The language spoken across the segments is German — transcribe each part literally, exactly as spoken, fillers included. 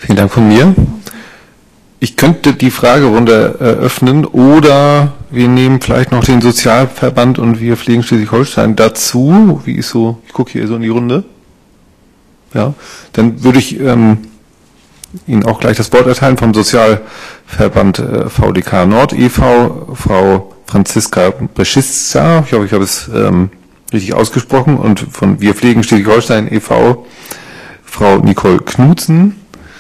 Vielen Dank von mir. Ich könnte die Fragerunde eröffnen oder wir nehmen vielleicht noch den Sozialverband und wir Pflegen Schleswig-Holstein dazu. Wie ist so, ich gucke hier so in die Runde. Ja, dann würde ich ähm, Ihnen auch gleich das Wort erteilen vom Sozialverband äh, V D K Nord e V, Frau Franziska Breschitza, ich hoffe, ich habe es ähm, richtig ausgesprochen, und von Wir Pflegen Schleswig-Holstein e V, Frau Nicole Knutzen.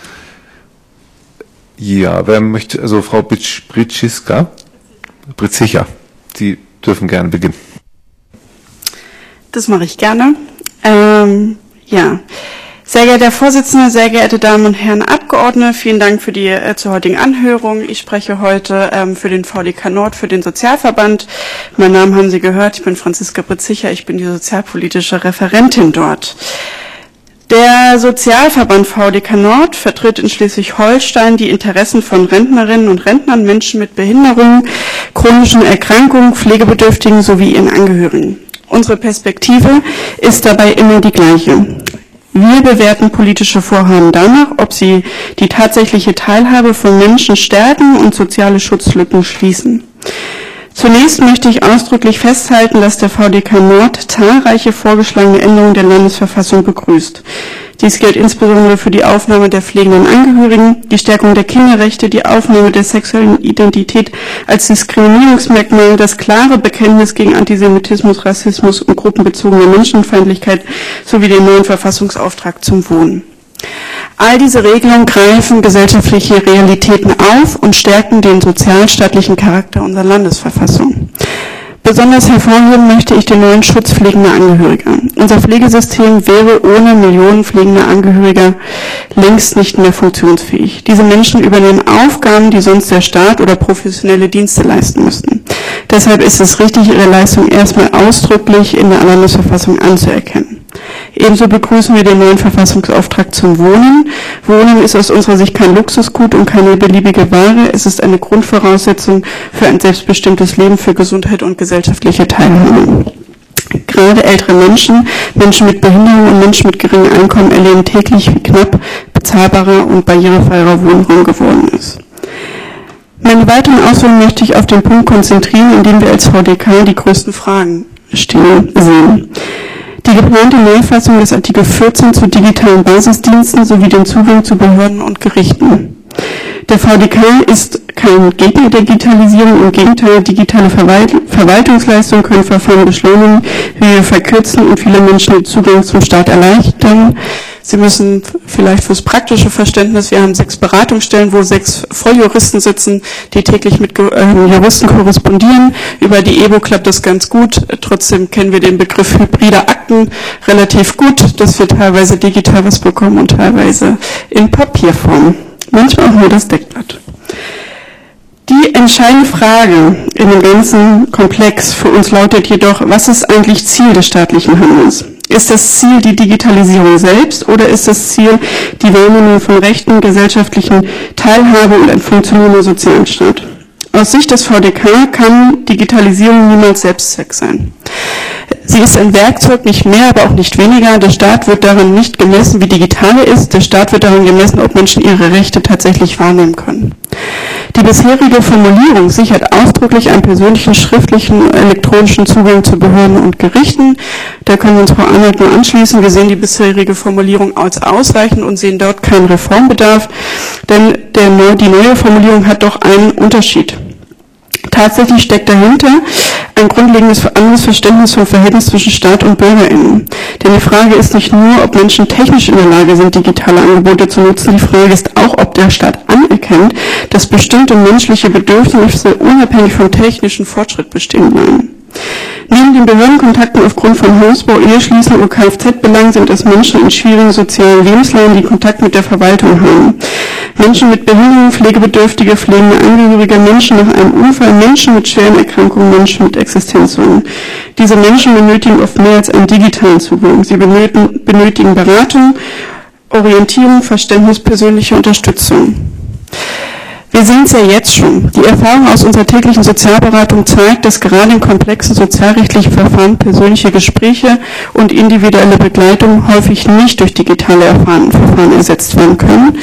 Ja, wer möchte, also Frau Britschiska, Britzicher, Sie dürfen gerne beginnen. Das mache ich gerne. Ähm, ja, sehr geehrter Herr Vorsitzender, sehr geehrte Damen und Herren Abgeordnete, vielen Dank für die äh, zur heutigen Anhörung. Ich spreche heute ähm, für den V D K Nord, für den Sozialverband. Mein Namen haben Sie gehört, ich bin Franziska Britzicher, ich bin die sozialpolitische Referentin dort. Der Sozialverband V D K Nord vertritt in Schleswig-Holstein die Interessen von Rentnerinnen und Rentnern, Menschen mit Behinderungen, chronischen Erkrankungen, Pflegebedürftigen sowie ihren Angehörigen. Unsere Perspektive ist dabei immer die gleiche. Wir bewerten politische Vorhaben danach, ob sie die tatsächliche Teilhabe von Menschen stärken und soziale Schutzlücken schließen. Zunächst möchte ich ausdrücklich festhalten, dass der V D K Nord zahlreiche vorgeschlagene Änderungen der Landesverfassung begrüßt. Dies gilt insbesondere für die Aufnahme der pflegenden Angehörigen, die Stärkung der Kinderrechte, die Aufnahme der sexuellen Identität als Diskriminierungsmerkmal, das klare Bekenntnis gegen Antisemitismus, Rassismus und gruppenbezogene Menschenfeindlichkeit sowie den neuen Verfassungsauftrag zum Wohnen. All diese Regelungen greifen gesellschaftliche Realitäten auf und stärken den sozialstaatlichen Charakter unserer Landesverfassung. Besonders hervorheben möchte ich den neuen Schutz pflegender Angehöriger. Unser Pflegesystem wäre ohne Millionen pflegender Angehöriger längst nicht mehr funktionsfähig. Diese Menschen übernehmen Aufgaben, die sonst der Staat oder professionelle Dienste leisten müssten. Deshalb ist es richtig, ihre Leistung erstmal ausdrücklich in der Landesverfassung anzuerkennen. Ebenso begrüßen wir den neuen Verfassungsauftrag zum Wohnen. Wohnen ist aus unserer Sicht kein Luxusgut und keine beliebige Ware. Es ist eine Grundvoraussetzung für ein selbstbestimmtes Leben, für Gesundheit und gesellschaftliche Teilhabe. Gerade ältere Menschen, Menschen mit Behinderung und Menschen mit geringem Einkommen erleben täglich, wie knapp bezahlbarer und barrierefreier Wohnraum geworden ist. Meine weiteren Ausführungen möchte ich auf den Punkt konzentrieren, in dem wir als V D K die größten Fragen stehen sehen. Die geplante Neufassung des Artikel vierzehn zu digitalen Basisdiensten sowie den Zugang zu Behörden und Gerichten. Der V D K ist kein Gegner der Digitalisierung, im Gegenteil, digitale Verwalt Verwaltungsleistungen können Verfahren beschleunigen, wir verkürzen und viele Menschen den Zugang zum Staat erleichtern. Sie müssen vielleicht fürs praktische Verständnis, wir haben sechs Beratungsstellen, wo sechs Volljuristen sitzen, die täglich mit äh, Juristen korrespondieren. Über die E B O klappt das ganz gut. Trotzdem kennen wir den Begriff hybride Akten relativ gut, dass wir teilweise digital was bekommen und teilweise in Papierform. Manchmal auch nur das Deckblatt. Die entscheidende Frage in dem ganzen Komplex für uns lautet jedoch, was ist eigentlich Ziel des staatlichen Handelns? Ist das Ziel die Digitalisierung selbst oder ist das Ziel die Wahrnehmung von Rechten, gesellschaftlichen Teilhabe und ein funktionierender Sozialstaat? Aus Sicht des V D K kann Digitalisierung niemals Selbstzweck sein. Sie ist ein Werkzeug, nicht mehr, aber auch nicht weniger. Der Staat wird daran nicht gemessen, wie digital er ist. Der Staat wird daran gemessen, ob Menschen ihre Rechte tatsächlich wahrnehmen können. Die bisherige Formulierung sichert ausdrücklich einen persönlichen, schriftlichen, elektronischen Zugang zu Behörden und Gerichten. Da können wir uns Frau Arnold nur anschließen. Wir sehen die bisherige Formulierung als ausreichend und sehen dort keinen Reformbedarf, denn der, die neue Formulierung hat doch einen Unterschied. Tatsächlich steckt dahinter ein grundlegendes anderes Verständnis vom Verhältnis zwischen Staat und BürgerInnen. Denn die Frage ist nicht nur, ob Menschen technisch in der Lage sind, digitale Angebote zu nutzen. Die Frage ist auch, ob der Staat anerkennt, dass bestimmte menschliche Bedürfnisse unabhängig vom technischen Fortschritt bestehen bleiben. Neben den Behördenkontakten aufgrund von Hausbau, Eheschließung und Kfz-Belangen sind es Menschen in schwierigen sozialen Lebenslagen, die Kontakt mit der Verwaltung haben. Menschen mit Behinderung, Pflegebedürftige, pflegende Angehörige, Menschen nach einem Unfall, Menschen mit schweren Erkrankungen, Menschen mit Existenzsorgen. Diese Menschen benötigen oft mehr als einen digitalen Zugang. Sie benötigen, benötigen Beratung, Orientierung, Verständnis, persönliche Unterstützung. Wir sehen es ja jetzt schon. Die Erfahrung aus unserer täglichen Sozialberatung zeigt, dass gerade in komplexen sozialrechtlichen Verfahren persönliche Gespräche und individuelle Begleitung häufig nicht durch digitale Verfahren ersetzt werden können.